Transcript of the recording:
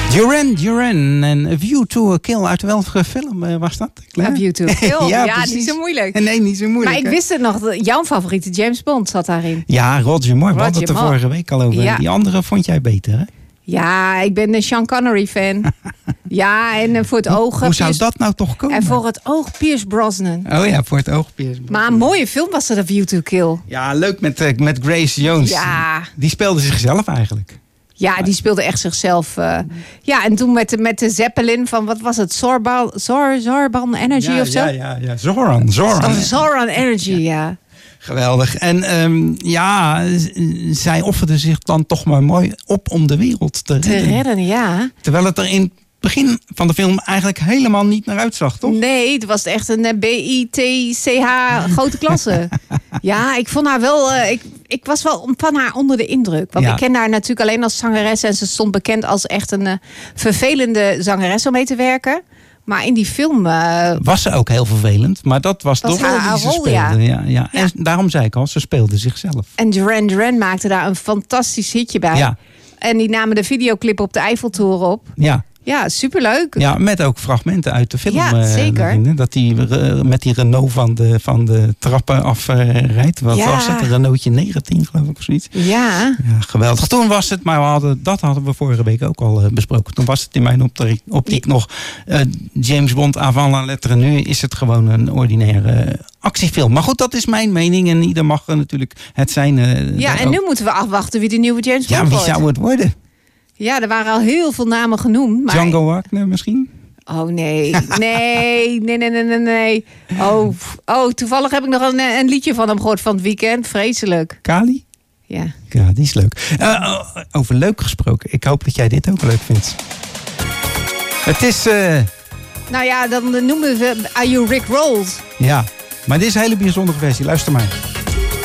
Duran en A View to a Kill. Uit welke film was dat? A View to a Kill. ja, niet zo moeilijk. Nee, niet zo moeilijk. Maar ik wist het nog, jouw favoriete James Bond zat daarin. Ja, Roger Moore. We hadden het er vorige week al over. Ja. Die andere vond jij beter, hè? Ja, ik ben een Sean Connery fan. Ja, en voor het oog... Hoe zou dat nou toch komen? En voor het oog Pierce Brosnan. Oh ja, voor het oog Pierce Brosnan. Maar een mooie film was dat, A View to a Kill. Ja, leuk met Grace Jones. Ja. Die speelde zichzelf eigenlijk. Ja, die speelde echt zichzelf. Ja, en toen met de Zeppelin van, wat was het? Zorban Energy of zo? Ja. Zoran Energy, ja. Geweldig. En zij offerde zich dan toch maar mooi op om de wereld te redden. Ja. Terwijl het er in het begin van de film eigenlijk helemaal niet naar uitzag, toch? Nee, het was echt een BITCH grote klasse. Ja, ik vond haar wel... Ik was wel van haar onder de indruk. Want ik ken haar natuurlijk alleen als zangeres. En ze stond bekend als echt een vervelende zangeres om mee te werken. Maar in die film... was ze ook heel vervelend. Maar dat was de rol die ze speelde. Ja. En daarom zei ik al, ze speelde zichzelf. En Duran maakte daar een fantastisch hitje bij. Ja. En die namen de videoclip op de Eiffeltoren op. Ja. Ja, superleuk. Ja, met ook fragmenten uit de film. Ja, zeker. Dat hij met die Renault van de trappen afrijdt. Wat was het? Een Renaultje 19, geloof ik, of zoiets. Ja. Geweldig. Toen was het, maar dat hadden we vorige week ook al besproken. Toen was het in mijn optiek nog James Bond avant la lettre. Nu is het gewoon een ordinaire actiefilm. Maar goed, dat is mijn mening. En ieder mag natuurlijk het zijn. En nu moeten we afwachten wie de nieuwe James Bond wordt. Ja, wie zou het worden? Ja, er waren al heel veel namen genoemd. Maar... Django Wagner misschien? Oh nee. Nee. Oh, toevallig heb ik nog een liedje van hem gehoord van het weekend. Vreselijk. Kali? Ja. Ja, die is leuk. Over leuk gesproken. Ik hoop dat jij dit ook leuk vindt. Het is... Nou ja, dan noemen we Are You Rick Rolled? Ja, maar dit is een hele bijzondere versie. Luister maar.